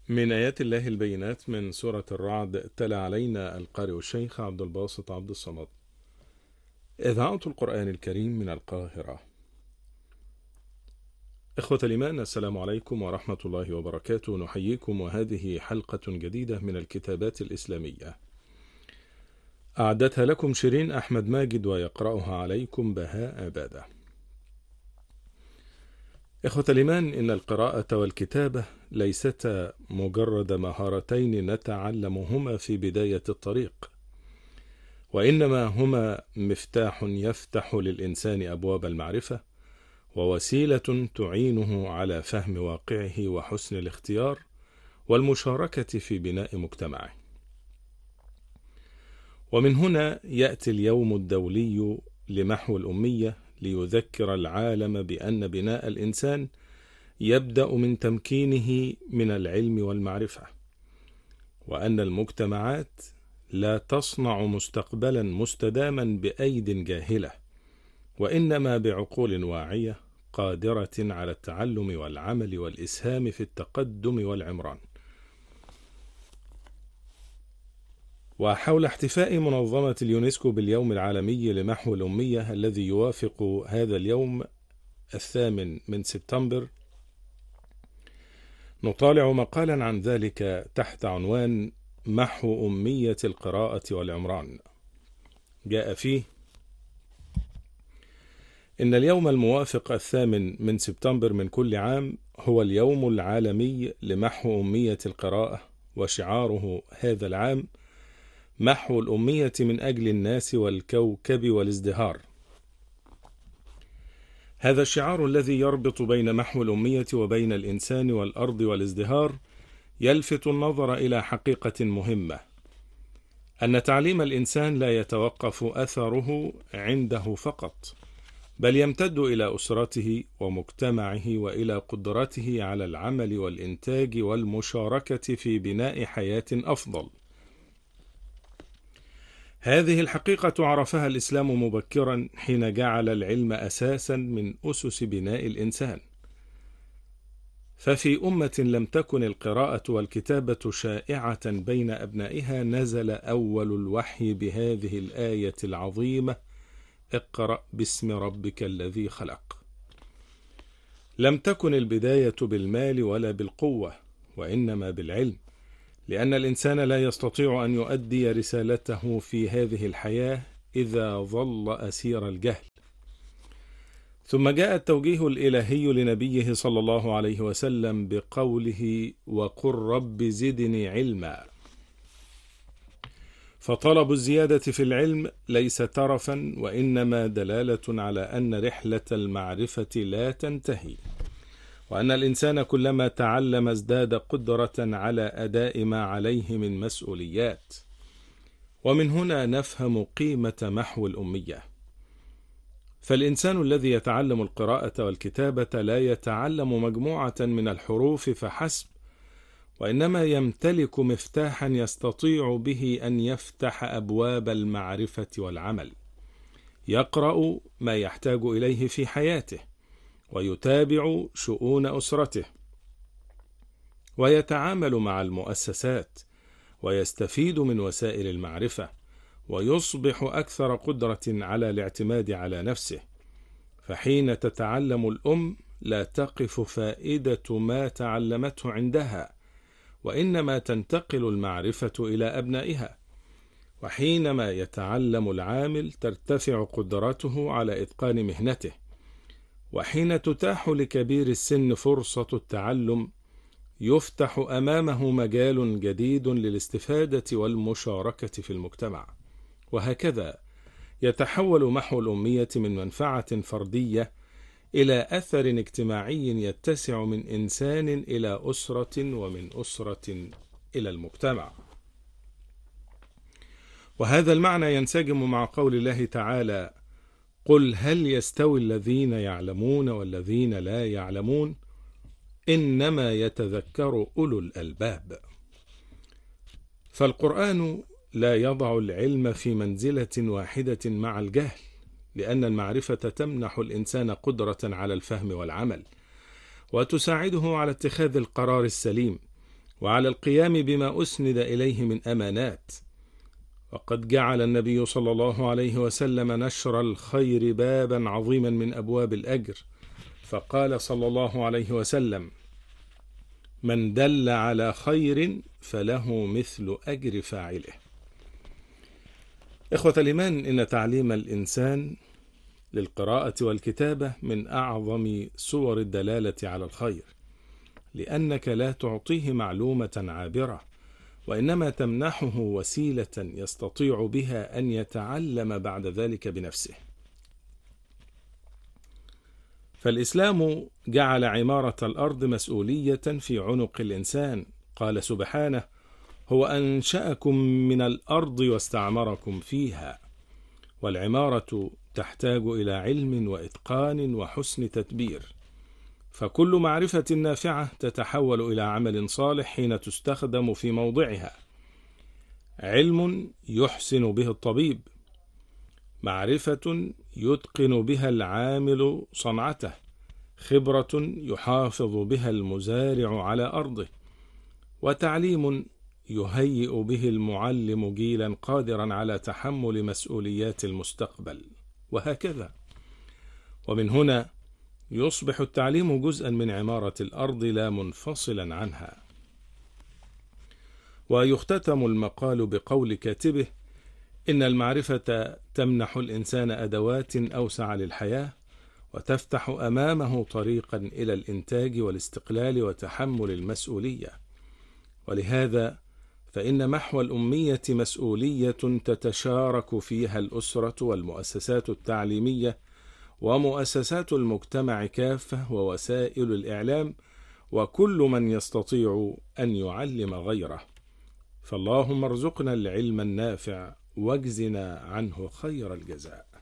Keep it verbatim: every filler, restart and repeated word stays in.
من آيات الله البينات من سورة الرعد تلا علينا القارئ الشيخ عبد الباسط عبد الصمد. إذاعة القرآن الكريم من القاهرة. إخوة الإيمان، السلام عليكم ورحمة الله وبركاته. نحييكم وهذه حلقة جديدة من الكتابات الإسلامية أعدتها لكم شيرين أحمد ماجد ويقرأها عليكم بهاء عبادة. إخوة الإيمان، إن القراءة والكتابة ليستا مجرد مهارتين نتعلمهما في بداية الطريق، وإنما هما مفتاح يفتح للإنسان أبواب المعرفة، ووسيلة تعينه على فهم واقعه وحسن الاختيار والمشاركة في بناء مجتمعه. ومن هنا يأتي اليوم الدولي لمحو الأمية ليذكر العالم بأن بناء الإنسان يبدأ من تمكينه من العلم والمعرفة، وأن المجتمعات لا تصنع مستقبلا مستداما بأيد جاهلة، وإنما بعقول واعية قادرة على التعلم والعمل والإسهام في التقدم والعمران. وحول احتفاء منظمة اليونسكو باليوم العالمي لمحو الأمية الذي يوافق هذا اليوم الثامن من سبتمبر، نطالع مقالا عن ذلك تحت عنوان محو أمية القراءة والعمران. جاء فيه: إن اليوم الموافق الثامن من سبتمبر من كل عام هو اليوم العالمي لمحو أمية القراءة، وشعاره هذا العام محو الأمية من أجل الناس والكوكب والازدهار. هذا الشعار الذي يربط بين محو الأمية وبين الإنسان والأرض والازدهار يلفت النظر إلى حقيقة مهمة، أن تعليم الإنسان لا يتوقف أثره عنده فقط، بل يمتد إلى أسرته ومجتمعه وإلى قدرته على العمل والإنتاج والمشاركة في بناء حياة أفضل. هذه الحقيقة عرفها الإسلام مبكرا حين جعل العلم أساسا من أسس بناء الإنسان. ففي أمة لم تكن القراءة والكتابة شائعة بين أبنائها نزل أول الوحي بهذه الآية العظيمة: اقرأ باسم ربك الذي خلق. لم تكن البداية بالمال ولا بالقوة، وإنما بالعلم، لأن الإنسان لا يستطيع أن يؤدي رسالته في هذه الحياة إذا ظل أسير الجهل. ثم جاء التوجيه الإلهي لنبيه صلى الله عليه وسلم بقوله: وقل رب زدني علما. فطلب الزيادة في العلم ليس ترفا، وإنما دلالة على أن رحلة المعرفة لا تنتهي، وأن الإنسان كلما تعلم ازداد قدرة على أداء ما عليه من مسؤوليات. ومن هنا نفهم قيمة محو الأمية. فالإنسان الذي يتعلم القراءة والكتابة لا يتعلم مجموعة من الحروف فحسب، وإنما يمتلك مفتاحا يستطيع به أن يفتح أبواب المعرفة والعمل. يقرأ ما يحتاج إليه في حياته، ويتابع شؤون أسرته، ويتعامل مع المؤسسات، ويستفيد من وسائل المعرفة، ويصبح أكثر قدرة على الاعتماد على نفسه. فحين تتعلم الأم لا تقف فائدة ما تعلمته عندها، وإنما تنتقل المعرفة إلى أبنائها. وحينما يتعلم العامل ترتفع قدرته على إتقان مهنته. وحين تتاح لكبير السن فرصة التعلم يفتح أمامه مجال جديد للاستفادة والمشاركة في المجتمع. وهكذا يتحول محو الأمية من منفعة فردية إلى أثر اجتماعي يتسع من إنسان إلى أسرة، ومن أسرة إلى المجتمع. وهذا المعنى ينسجم مع قول الله تعالى: قل هل يستوي الذين يعلمون والذين لا يعلمون إنما يتذكر أولو الألباب. فالقرآن لا يضع العلم في منزلة واحدة مع الجهل، لأن المعرفة تمنح الإنسان قدرة على الفهم والعمل، وتساعده على اتخاذ القرار السليم، وعلى القيام بما أسند إليه من أمانات. وقد جعل النبي صلى الله عليه وسلم نشر الخير بابا عظيما من أبواب الأجر، فقال صلى الله عليه وسلم: من دل على خير فله مثل أجر فاعله. إخوة الإيمان، إن تعليم الإنسان للقراءة والكتابة من أعظم صور الدلالة على الخير، لأنك لا تعطيه معلومة عابرة، وإنما تمنحه وسيلة يستطيع بها أن يتعلم بعد ذلك بنفسه. فالإسلام جعل عمارة الأرض مسؤولية في عنق الإنسان. قال سبحانه: هو أنشأكم من الأرض واستعمركم فيها. والعمارة تحتاج إلى علم وإتقان وحسن تدبير، فكل معرفة نافعة تتحول إلى عمل صالح حين تستخدم في موضعها. علم يحسن به الطبيب، معرفة يتقن بها العامل صنعته، خبرة يحافظ بها المزارع على أرضه، وتعليم يهيئ به المعلم جيلا قادرا على تحمل مسؤوليات المستقبل، وهكذا. ومن هنا يصبح التعليم جزءا من عمارة الأرض لا منفصلا عنها. ويختتم المقال بقول كاتبه: إن المعرفة تمنح الإنسان أدوات أوسع للحياة، وتفتح أمامه طريقا إلى الإنتاج والاستقلال وتحمل المسؤولية. ولهذا فإن محو الأمية مسؤولية تتشارك فيها الأسرة والمؤسسات التعليمية ومؤسسات المجتمع كافة ووسائل الإعلام وكل من يستطيع أن يعلم غيره. فاللهم ارزقنا العلم النافع واجزنا عنه خير الجزاء.